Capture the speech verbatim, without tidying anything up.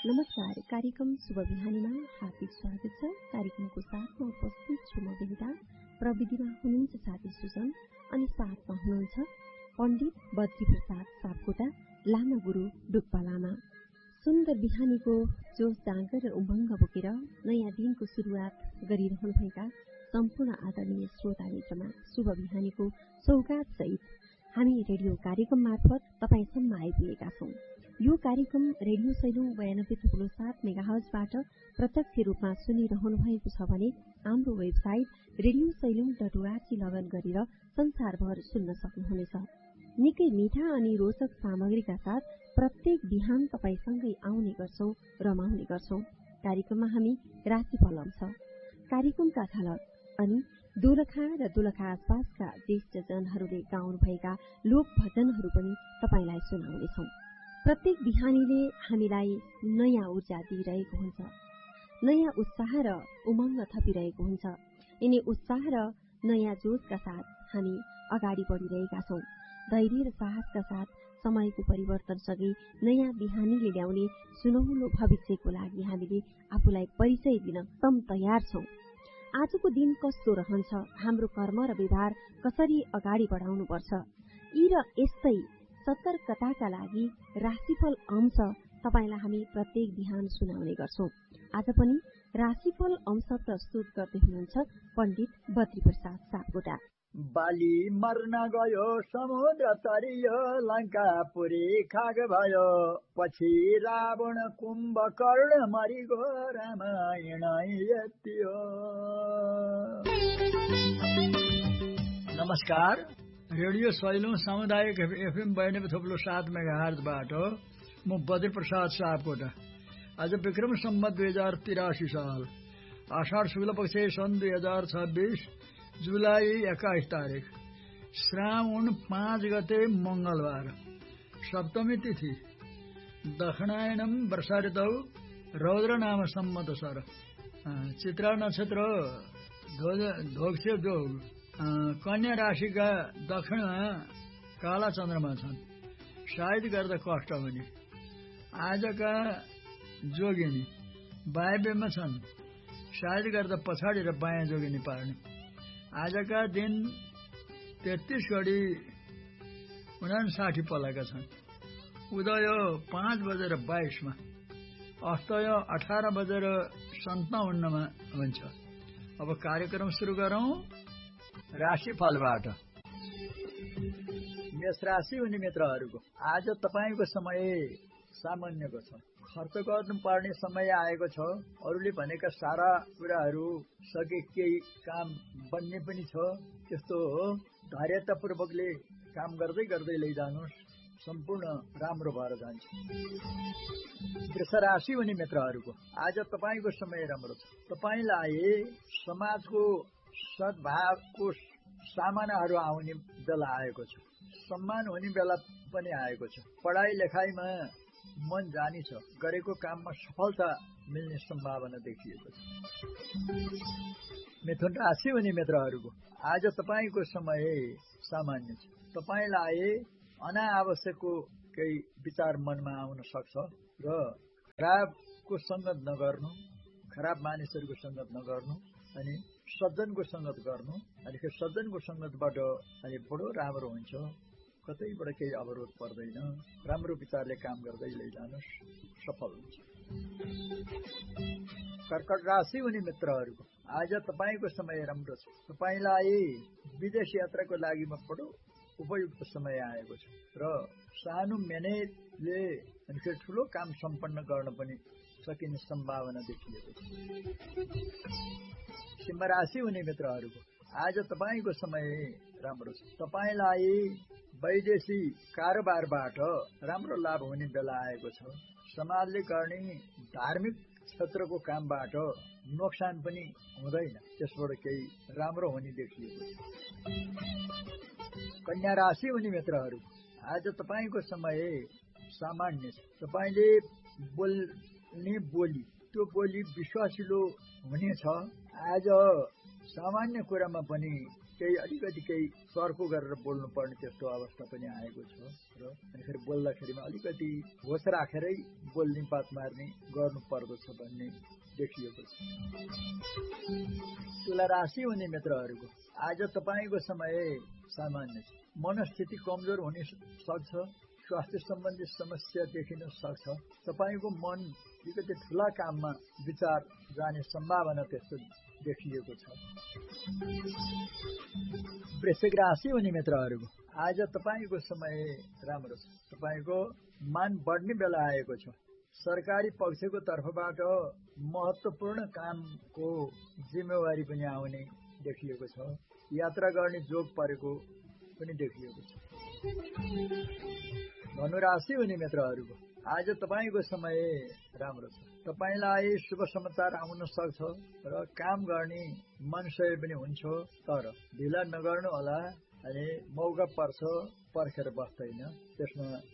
नमस्कार, कार्यक्रम शुभ बिहानीमा हार्दिक स्वागत छ। कार्यक्रमको साथमा उपस्थित छु म विनिता, प्रविधिमा हुनुहुन्छ साथी सुजन अनि साथमा हुनुहुन्छ पण्डित बद्री प्रसाद सापकोटा, लामा गुरु डुक्पा लामा। सुन्दर बिहानीको जोस जाँगर र उमङ्ग बोकेर नयाँ दिनको सुरुवात गरिरहनुभएका सम्पूर्ण आदरणीय श्रोता मित्रमा शुभ बिहानीको सौगात सहित हामी रेडियो कार्यक्रम मार्फत तपाईसम्म आइपुगेका छौं। यो कार्यक्रम रेडियो सैलुङ बयानब्बे थुप्रो सात मेगाहर्जबाट प्रत्यक्ष रूपमा सुनिरहनु भएको छ भने हाम्रो website radio Sailung dot ORG login गरेर संसारभर सुन्न सक्नुहुनेछ। निकै मिठा अनि रोचक सामग्रीका साथ प्रत्येक बिहान तपाईसँगै आउने गर्छौं, रमाउने गर्छौं। कार्यक्रममा हामी राशिफल छ, कार्यक्रमका झलक अनि दोलखा र दोलखा आसपासका ज्येष्ठजनहरूले गाउनुभएका लोक भजनहरू पनि तपाईलाई सुनाउनेछौं। प्रत्येक बिहानीले हामीलाई नयाँ ऊर्जा दिइरहेको हुन्छ, नयाँ उत्साह र उमङ्ग थपिरहेको हुन्छ। यिनी उत्साह र नयाँ जोशका साथ हामी अगाडि बढिरहेका छौं। धैर्य र साहसका साथ समयको परिवर्तनसँगै नयाँ बिहानीले ल्याउने सुनौलो भविष्यको लागि हामीले आफूलाई परिचय दिन तम तयार छौं। आजको दिन कस्तो रहन्छ, हाम्रो कर्म र व्यवहार कसरी अगाडि बढाउनुपर्छ, यी र यस्तै सतर्कताका लागि राशिफल अंश तपाईलाई हामी प्रत्येक बिहान सुनाउने गर्छौं। आज पनि राशिफल अंश प्रस्तुत गर्दै हुनुहुन्छ पण्डित बद्री प्रसाद सापकोटा। बाली मर्न गयो समुद्र तरियो, लङ्का पुरी खाग भयो, पछि रावण कुम्भकर्ण मरिगो, रामायण यति हो। नमस्कार, रेडियो सैलुङ सामुदायिक एफएम बयानब्बे थुप्रो सात मेगाहर्जबाट म बद्री प्रसाद सापकोटा। आज विक्रम सम्वत दुई हजार तिरासी साल आषाढ शुक्ल पक्ष सन् दुई हजार छब्बीस जुलाई एक्काइस तारिक, श्रावण पाँच गते मंगलबार, सप्तमी तिथि, दक्षिणायनम वर्षा ऋतौ, रौद्र नाम सम्वत सर, चित्रा नक्षत्र, धोक्से जोग। कन्या राशिका दक्षिणमा काला चन्द्रमा छन्, सायद गर्दा कष्ट हुने। आजका जोगिनी वायव्यमा छन्, सायद गर्दा पछाडि र बायाँ जोगिनी पार्ने। आजका दिन तेत्तीस घडी उनासाठी पलका छन्। उदय पाँच बजेर बाइसमा, अस्तय अठार बजेर सन्ताउन्नमा हुन्छ। अब कार्यक्रम सुरु गरौं राशिफलबाट। मेष राशि हुने मित्रहरूको आज तपाईको समय सामान्यको छ। खर्च गर्नुपर्ने समय आएको छ। अरूले भनेका सारा कुराहरू सके, केही काम बन्ने पनि छ। त्यस्तो हो, धैर्यतापूर्वकले काम गर्दै गर्दै लैजानुहोस्, सम्पूर्ण राम्रो भएर जान्छ। वृष राशि हुने मित्रहरूको आज तपाईको समय राम्रो छ। तपाईलाई समाजको सद्भावको सामनाहरू आउने बेला आएको छ। सम्मान हुने बेला पनि आएको छ। पढाइ लेखाइमा मन जानी छ। गरेको काममा सफलता मिल्ने सम्भावना देखिएको छ। मिथुन राशि हुने मित्रहरूको आज तपाईको समय सामान्य छ। तपाईलाई अनावश्यकको केही विचार मनमा आउन सक्छ र खराबको संगत नगर्नु, खराब मानिसहरूको संगत नगर्नु अनि सज्जनको संगत गर्नु। अनि सज्जनको संगतबाट अनि बडो राम्रो हुन्छ। कतैबाट केही अवरोध पर्दैन। राम्रो विचारले काम गर्दै लैजानुहोस्, सफल हुन्छ। कर्कट राशि हुने मित्रहरूको आज तपाईको समय राम्रो छ। तपाईलाई विदेश यात्राको लागि बडो उपयुक्त समय आएको छ र सानो मेहनतले अनि ठुलो काम सम्पन्न गर्न पनि सकिने सम्भावना देखिएको छ। सिंह राशि हुने मित्रहरूको आज तपाईको समय राम्रो छ। तपाईलाई वैदेशिक कारोबारबाट राम्रो लाभ हुने बेला आएको छ। समाजले गर्ने धार्मिक क्षेत्रको कामबाट नोक्सान पनि हुँदैन, त्यसबाट केही राम्रो हुने देखिएको छ। कन्या राशि हुने मित्रहरू आज तपाईको समय सामान्य छ। तपाईले बोल्ने बोली, त्यो बोली विश्वासिलो हुनेछ। आज सामान्य कुरामा पनि केही अलिकति केही सर्को गरेर बोल्नुपर्ने त्यस्तो अवस्था पनि आएको छ र अनि बोल्दाखेरिमा अलिकति होस राखेरै बोल्ने बात मार्ने गर्नुपर्दछ भन्ने देखिएको छ। तुला राशि हुने मित्रहरूको आज तपाईँको समय सामान्य छ। मनस्थिति कमजोर हुन सक्छ, स्वास्थ्य सम्बन्धी समस्या देखिन सक्छ, तपाईँको मन अलिकति ठूला काममा विचार जाने सम्भावना त्यस्तो देखिएको छ। वृश्चिक राशि हुने मित्रहरूको आज तपाईँको समय राम्रो छ। तपाईँको मान बढ्ने बेला आएको छ। सरकारी पक्षको तर्फबाट महत्त्वपूर्ण कामको जिम्मेवारी पनि आउने देखिएको छ। यात्रा गर्ने जोग परेको पनि देखिएको छ। धनुराशि हुने मित्रहरूको आज तपाईँको समय राम्रो छ। तपाईँलाई शुभ समाचार आउन सक्छ र काम गर्ने मनसय पनि हुन्छ, तर ढिला नगर्नु होला। अनि मौका पर्छ पर्खेर बस्दैन, त्यसमा